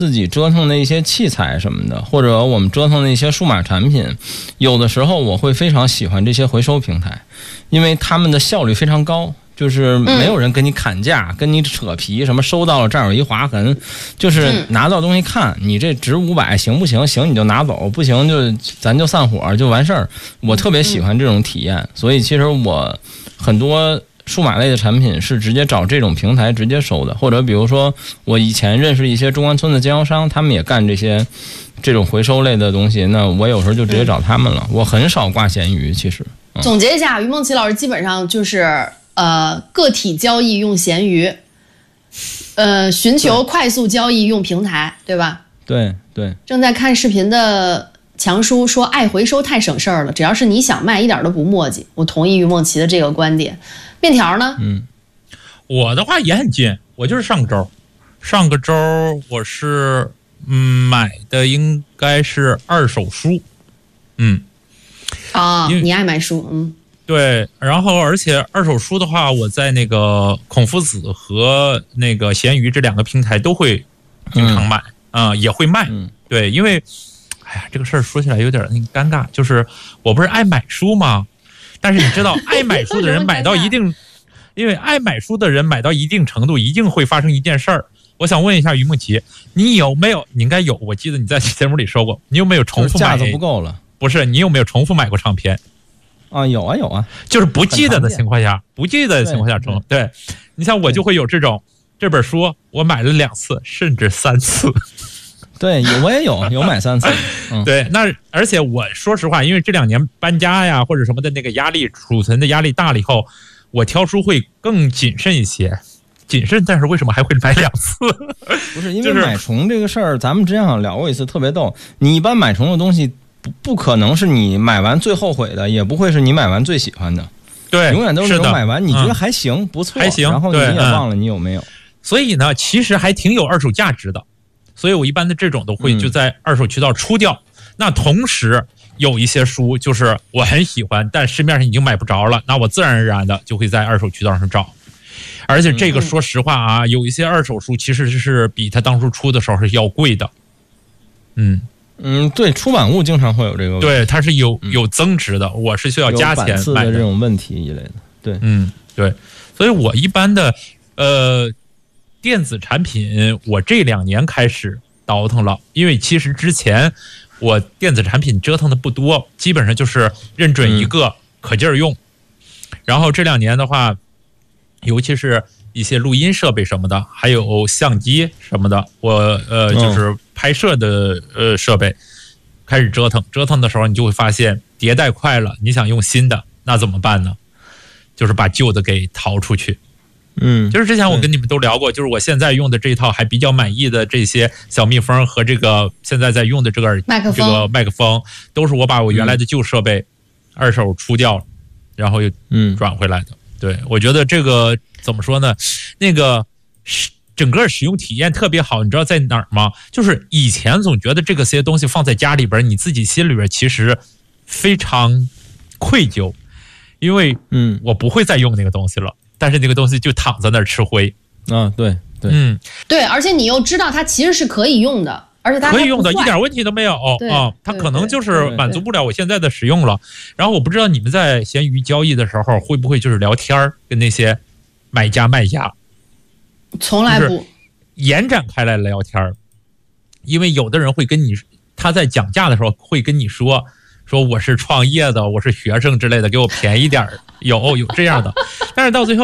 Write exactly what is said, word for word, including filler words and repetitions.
自己折腾的一些器材什么的，或者我们折腾的一些数码产品，有的时候我会非常喜欢这些回收平台，因为他们的效率非常高，就是没有人跟你砍价、嗯、跟你扯皮，什么收到了这儿有一划痕，就是拿到东西看、嗯、你这值五百行不行？行你就拿走，不行就咱就散伙就完事儿。我特别喜欢这种体验、嗯、所以其实我很多数码类的产品是直接找这种平台直接收的，或者比如说我以前认识一些中关村的经销商，他们也干这些这种回收类的东西，那我有时候就直接找他们了、嗯、我很少挂闲鱼。其实、嗯、 总结一下，于梦琪老师基本上就是呃个体交易用闲鱼，呃寻求快速交易用平台，对吧？ 对对。 正在看视频的强叔说爱回收太省事儿了，只要是你想卖一点都不墨迹，我同意于梦琪的这个观点。面条呢？ 嗯，我的话也很近，我就是上个周，上个周我是嗯买的应该是二手书，嗯， 啊、哦，你爱买书，嗯， 对，然后而且二手书的话，我在那个孔夫子和那个闲鱼这两个平台都会经常买，啊、嗯呃，也会卖，嗯、对，因为，哎呀，这个事儿说起来有点那个尴尬，就是我不是爱买书吗？但是你知道，爱买书的人买到一定，因为爱买书的人买到一定程度，一定会发生一件事儿。我想问一下于梦琪，你有没有？你应该有，我记得你在节目里说过，你有没有重复买？ 架子不够了。 不是，你有没有重复买过唱片？ 啊，有啊有啊， 就是不记得的情况下，不记得的情况下重。对，对你像我就会有这种，这本书我买了两次，甚至三次。 对，我也有有买三次、嗯。 对，那而且我说实话，因为这两年搬家呀或者什么的那个压力，储存的压力大了以后，我挑书会更谨慎一些。谨慎，但是为什么还会买两次？ 不是因为买重这个事儿，咱们之前好像聊过一次，特别逗。你一般买重的东西不不可能是你买完最后悔的，也不会是你买完最喜欢的。 对， 永远都是有买完你觉得还行、嗯、不错， 还行， 然后你也忘了你有没有。 所以呢，其实还挺有二手价值的。所以我一般的这种都会就在二手渠道出掉、嗯、那同时有一些书就是我很喜欢但市面上已经买不着了，那我自然而然的就会在二手渠道上找。而且这个说实话啊、嗯、有一些二手书其实是比它当初出的时候是要贵的。嗯嗯，对，出版物经常会有这个问题， 对，它是有有增值的，我是需要加钱买的这种问题一类的。对， 嗯对，所以我一般的呃电子产品我这两年开始倒腾了，因为其实之前我电子产品折腾的不多，基本上就是认准一个可劲儿用、嗯、然后这两年的话尤其是一些录音设备什么的，还有相机什么的，我呃就是拍摄的呃设备开始折腾折腾的时候，你就会发现迭代快了，你想用新的那怎么办呢？就是把旧的给淘出去。嗯，就是之前我跟你们都聊过，就是我现在用的这一套还比较满意的这些小蜜蜂和这个现在在用的这个麦克风， 这个麦克风都是我把我原来的旧设备二手出掉了，然后又转回来的。对，我觉得这个怎么说呢？那个整个使用体验特别好，你知道在哪儿吗？就是以前总觉得这个些东西放在家里边，你自己心里边其实非常愧疚，因为嗯，我不会再用那个东西了。但是那个东西就躺在那儿吃灰啊，对对， 嗯， 对，而且你又知道它其实是可以用的，而且它可以用的，一点问题都没有啊。它可能就是满足不了我现在的使用了。然后我不知道你们在闲鱼交易的时候会不会就是聊天跟那些买家卖家， 从来不、就是、 延展开来聊天，因为有的人会跟你他在讲价的时候会跟你说。说我是创业的，我是学生之类的，给我便宜点，有有这样的，但是到最后